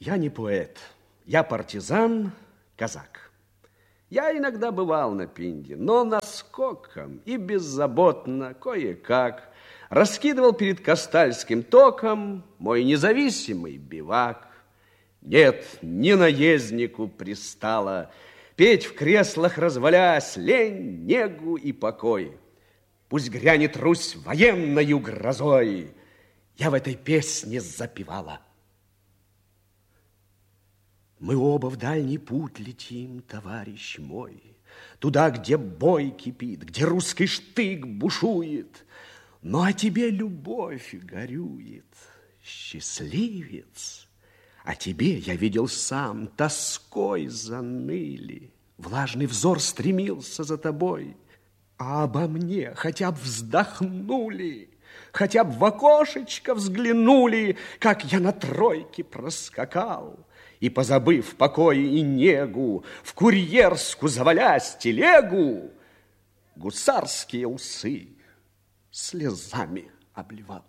Я не поэт, я партизан, казак. Я иногда бывал на Пинде, но наскоком и беззаботно, кое-как, раскидывал перед Кастальским током мой независимый бивак. Нет, ни наезднику пристало петь в креслах, развалясь, лень, негу и покой. Пусть грянет Русь военною грозой, я в этой песне запевала. Мы оба в дальний путь летим, товарищ мой, туда, где бой кипит, где русский штык бушует. Но о тебе любовь горюет, счастливец. А тебе, я видел сам, тоской заныли. Влажный взор стремился за тобой. А обо мне хотя бы вздохнули, хотя бы в окошечко взглянули, как я на тройке проскакал. И, позабыв покой и негу, в курьерскую завалясь телегу, гусарские усы слезами обливал.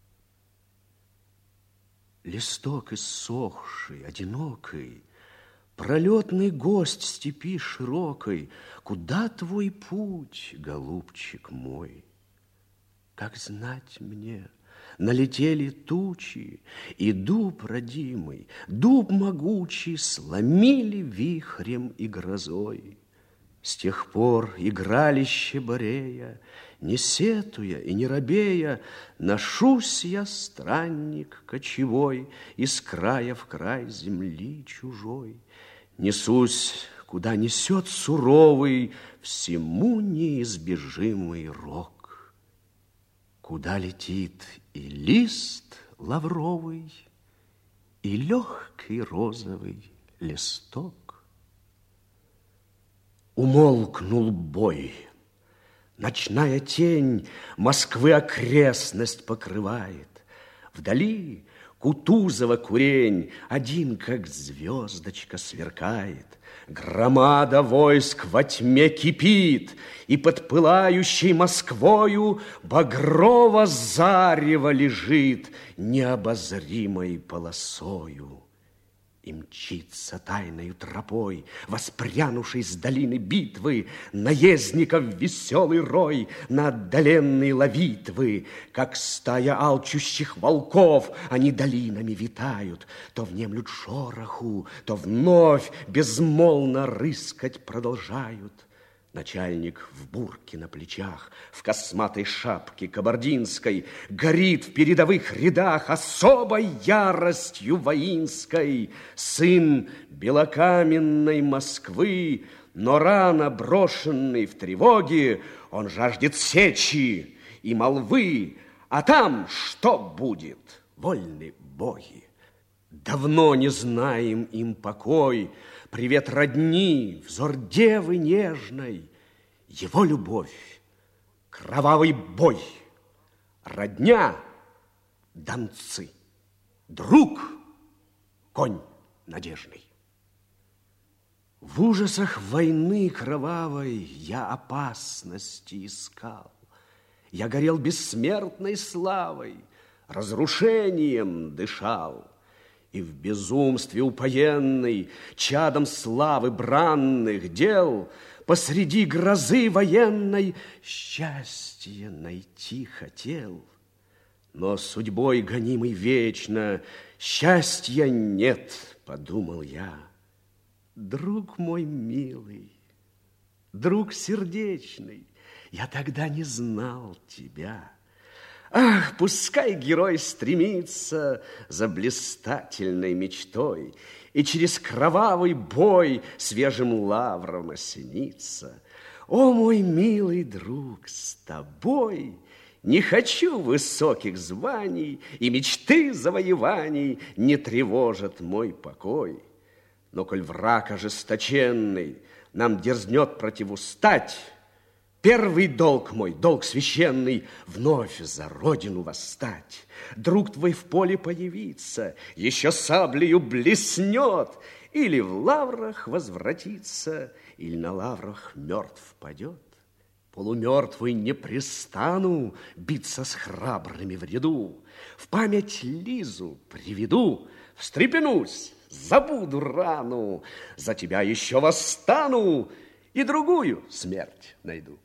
Листок иссохший, одинокий, пролетный гость степи широкой, куда твой путь, голубчик мой? Как знать мне, налетели тучи, и дуб родимый, дуб могучий сломили вихрем и грозой. С тех пор игралище Борея, не сетуя и не робея, ношусь я, странник кочевой, из края в край земли чужой. Несусь, куда несет суровый, всему неизбежимый рок. Куда летит и лист лавровый, и легкий розовый листок. Умолкнул бой. Ночная тень Москвы окрестность покрывает. Вдали Кутузова курень один, как звездочка, сверкает. Громада войск во тьме кипит, и под пылающей Москвою багрово зарево лежит необозримой полосою. И мчится тайною тропой, воспрянувший с долины битвы, наездников веселый рой на отдаленные ловитвы. Как стая алчущих волков, они долинами витают, то внемлют шороху, то вновь безмолвно рыскать продолжают. Начальник в бурке на плечах, в косматой шапке кабардинской, горит в передовых рядах особой яростью воинской. Сын белокаменной Москвы, но рано брошенный в тревоге, он жаждет сечи и молвы, а там что будет, вольны боги. Давно не знаем им покой, привет родни, взор девы нежной, его любовь, кровавый бой, родня, донцы, друг, конь надежный. В ужасах войны кровавой я опасности искал. Я горел бессмертной славой, разрушением дышал. И в безумстве упоенный, чадом славы бранных дел, посреди грозы военной счастье найти хотел. Но судьбой гонимый вечно счастья нет, подумал я. Друг мой милый, друг сердечный, я тогда не знал тебя. Ах, пускай герой стремится за блистательной мечтой и через кровавый бой свежим лавром осенится. О, мой милый друг, с тобой не хочу высоких званий, и мечты завоеваний не тревожат мой покой. Но коль враг ожесточенный нам дерзнет противустать, первый долг мой, долг священный, вновь за родину восстать. Друг твой в поле появится, еще саблею блеснет, или в лаврах возвратится, или на лаврах мертв падет. Полумертвый не пристану биться с храбрыми в ряду. В память Лизу приведу, встрепенусь, забуду рану, за тебя еще восстану и другую смерть найду.